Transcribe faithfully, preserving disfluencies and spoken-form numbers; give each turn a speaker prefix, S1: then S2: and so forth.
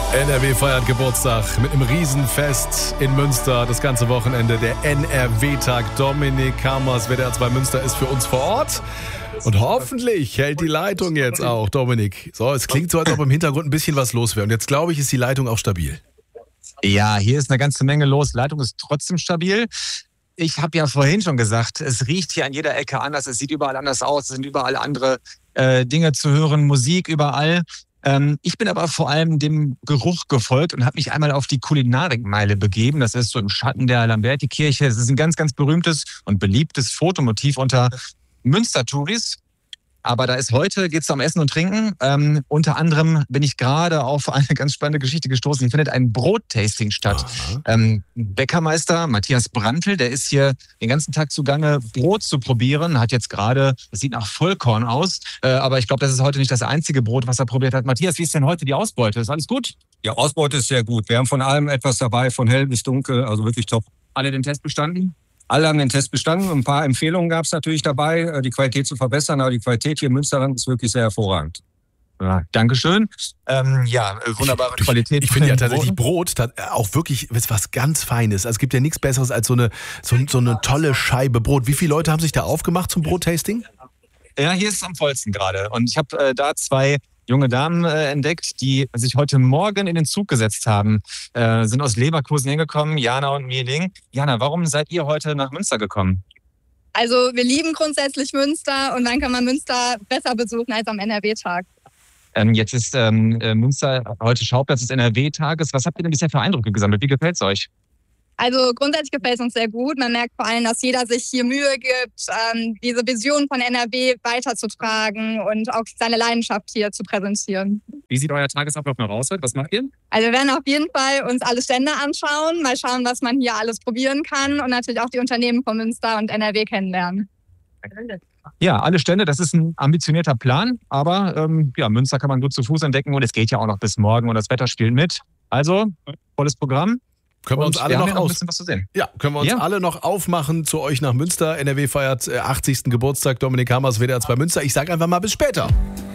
S1: N R W feiert Geburtstag mit einem Riesenfest in Münster. Das ganze Wochenende, der N R W-Tag. Dominik Kammers, W D R zwei Münster, ist für uns vor Ort. Und hoffentlich hält die Leitung jetzt auch, Dominik. So, es klingt so, als ob im Hintergrund ein bisschen was los wäre. Und jetzt glaube ich, ist die Leitung auch stabil.
S2: Ja, hier ist eine ganze Menge los. Die Leitung ist trotzdem stabil. Ich habe ja vorhin schon gesagt, es riecht hier an jeder Ecke anders. Es sieht überall anders aus. Es sind überall andere äh, Dinge zu hören, Musik überall. Ähm, ich bin aber vor allem dem Geruch gefolgt und habe mich einmal auf die Kulinarikmeile begeben. Das ist so im Schatten der Lamberti-Kirche. Es ist ein ganz, ganz berühmtes und beliebtes Fotomotiv unter Münster-Touris. Aber da ist heute, geht es um Essen und Trinken. Ähm, unter anderem bin ich gerade auf eine ganz spannende Geschichte gestoßen. Hier findet ein Brottasting statt. Ähm, Bäckermeister Matthias Brandl, der ist hier den ganzen Tag zugange, Brot zu probieren. Hat jetzt gerade, das sieht nach Vollkorn aus, äh, aber ich glaube, das ist heute nicht das einzige Brot, was er probiert hat. Matthias, wie ist denn heute die Ausbeute? Ist alles gut?
S3: Ja, Ausbeute ist sehr gut. Wir haben von allem etwas dabei, von hell bis dunkel, also wirklich top.
S2: Alle den Test bestanden?
S3: Alle haben den Test bestanden. Ein paar Empfehlungen gab es natürlich dabei, die Qualität zu verbessern. Aber die Qualität hier im Münsterland ist wirklich sehr hervorragend.
S2: Ja, Dankeschön. Ähm, ja, wunderbare
S1: ich,
S2: Qualität.
S1: Ich, ich finde ja tatsächlich Brot auch wirklich was ganz Feines. Also es gibt ja nichts Besseres als so eine, so, so eine tolle Scheibe Brot. Wie viele Leute haben sich da aufgemacht zum Brottasting?
S2: Ja, hier ist es am vollsten gerade. Und ich habe äh, da zwei junge Damen äh, entdeckt, die sich heute Morgen in den Zug gesetzt haben. Äh, sind aus Leverkusen hingekommen, Jana und Mieling. Jana, warum seid ihr heute nach Münster gekommen?
S4: Also wir lieben grundsätzlich Münster und dann kann man Münster besser besuchen als am N R W-Tag.
S2: Ähm, jetzt ist ähm, Münster heute Schauplatz des N R W-Tages. Was habt ihr denn bisher für Eindrücke gesammelt? Wie gefällt es euch?
S4: Also grundsätzlich gefällt es uns sehr gut. Man merkt vor allem, dass jeder sich hier Mühe gibt, ähm, diese Vision von N R W weiterzutragen und auch seine Leidenschaft hier zu präsentieren.
S2: Wie sieht euer Tagesablauf noch aus heute? Was macht ihr?
S4: Also wir werden auf jeden Fall uns alle Stände anschauen, mal schauen, was man hier alles probieren kann und natürlich auch die Unternehmen von Münster und N R W kennenlernen.
S2: Ja, alle Stände, das ist ein ambitionierter Plan, aber ähm, ja, Münster kann man gut zu Fuß entdecken und es geht ja auch noch bis morgen und das Wetter spielt mit. Also, volles Programm.
S1: Können wir uns
S2: und
S1: alle
S2: wir
S1: noch
S2: haben ja noch
S1: aus
S2: ein bisschen was zu sehen.
S1: Ja, können wir uns
S2: ja.
S1: alle noch aufmachen zu euch nach Münster. N R W feiert achtzigsten Geburtstag. Dominik Kammers, W D R zwei Münster. Ich sage einfach mal bis später.